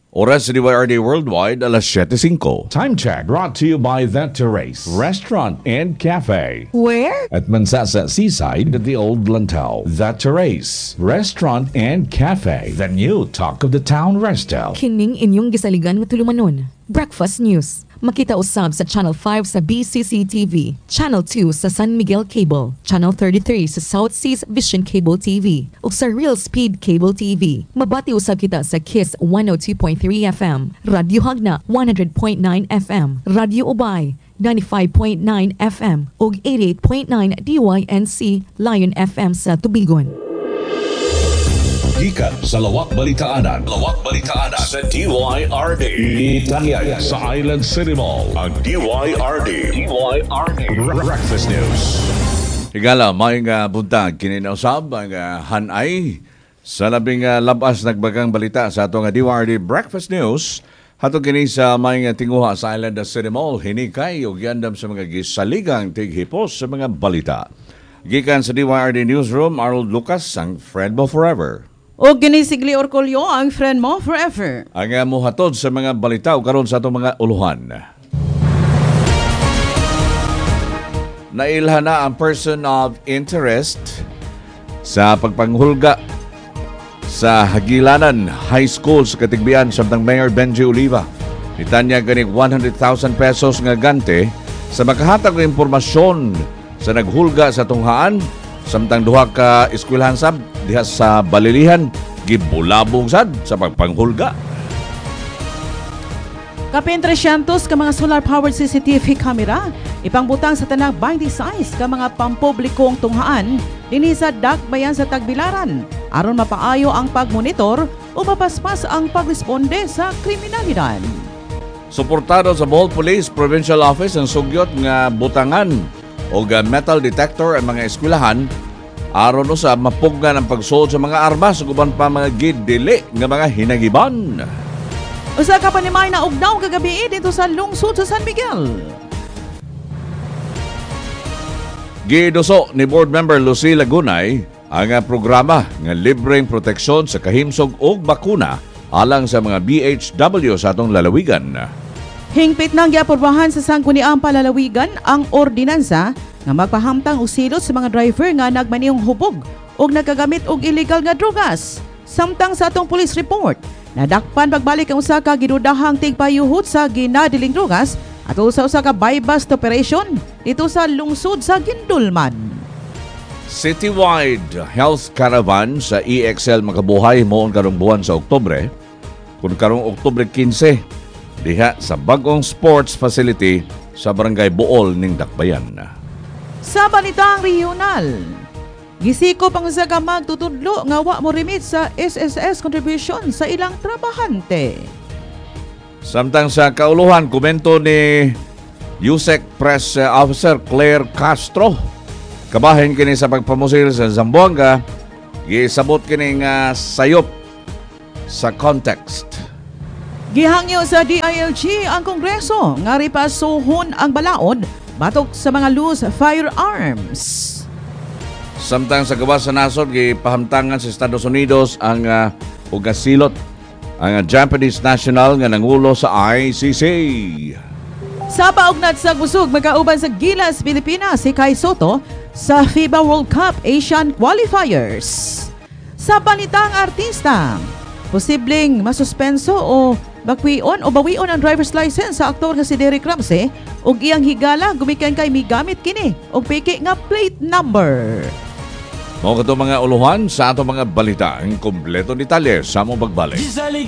Oras sa DYRD Worldwide, alas 7:05. Time check brought to you by The Terrace Restaurant and Cafe. Where? At Mansasa Seaside at the Old Lantau. The Terrace Restaurant and Cafe. The new talk of the town resto. Kining inyong gisaligan nga tulumanon. Breakfast News. Makita usab sa Channel 5 sa BCC-TV, Channel 2 sa San Miguel Cable, Channel 33 sa South Seas Vision Cable TV, ug sa Real Speed Cable TV. Mabati usab kita sa Kiss 102.3 FM, Radyo Hagna 100.9 FM, Radyo Ubay 95.9 FM ug 88.9 DYNC Lion FM sa Tubigon. Gikan sa Lawak Balitaanan sa DYRD. Italian sa Island City Mall. Ang DYRD Breakfast News. Higala, may buntag kininausab ang hanay sa labing labas nagbagang balita sa atong DYRD Breakfast News. Hatong kini sa may tinguha sa Island City Mall, hinikay o giandam sa mga gisaligang tighipos sa mga balita. Gikan sa DYRD Newsroom, Arnold Lucas, ang friend mo forever. O ginisigli Orcolio, ang friend mo forever. Ang muhatod sa mga balita o karon sa atong mga uluhan. Nailhan na ang person of interest sa pagpanghulga sa Hagilanan High School sa Katigbian samtang Mayor Benji Oliva. Itanya ganing 100,000 pesos nga gante sa makahatag ng impormasyon sa naghulga sa tunghaan samtang duha ka eskwelahan sab diha sa Balilihan gibulabog sad sa pagpanghulga. Kapin 300 ka mga solar-powered CCTV camera ipangbutang sa tanang 26 ka mga pampublikong tunghaan dinhi sa Dakbayan sa Tagbilaran aron mapaayo ang pagmonitor o mapaspas ang pagresponde sa kriminalidad. Suportado sa Bohol Police Provincial Office ang sugyot nga butangan o metal detector ang mga eskwelahan aron usab mapugnan ang pagsuot sa mga armas ug uban pa mga gidili nga mga hinagiban. Usa ka panimay na ugnaw kagabi dito sa lungsod sa San Miguel. Giduso ni Board Member Lucy Lagunay ang programa nga libreng proteksyon sa kahimsog ug bakuna alang sa mga BHW sa atong lalawigan. Hingpit nang giapurbahan sa Sangguniang Palalawigan ang ordinansa nga magpahamtang og silot sa mga driver nga nagmaniyong hubog ug nagagamit og illegal nga drogas. Samtang sa atong police report, nadakpan pagbalik ang usa ka gidudahang tigpayuhot sa ginadiling drogas atul sa usa ka buy-bust operation dito sa lungsod sa Gindulman. Citywide health caravan sa EXL makabuhay moon karong buwan sa Oktubre. Kung karong Oktubre 15 diha sa bagong sports facility sa Barangay Bool ning Dakbayan. Sa balitang regional, gisiko pang sa kamag tutudlo nga wa mo remit sa SSS contribution sa ilang trabahante. Samtang sa kauluhan, komento ni USEC Press Officer Claire Castro. Kabahin kini sa pagpamusil sa Zamboanga, gisabot kini nga sayop sa context. Gihangyo sa DILG ang Kongreso nga ripasuhon ang balaod batok sa mga loose firearms. Samtang sa gawas sa nasod, gipahamtangan sa Estados Unidos ang ugasilot ang Japanese national nga nangulo sa ICC. Sa paugnat sa busog, magkauban sa Gilas, Pilipinas si Kai Soto sa FIBA World Cup Asian Qualifiers. Sa balitang artista, posibleng masuspenso o bakwion o bawion ang driver's license sa aktor nga si Derek Ramsey ug iyang higala gumikan kay migamit kini og piki nga plate number. Mao kato mga uluhan sa ato mga balita ang kompleto detalye sa among pagbalik.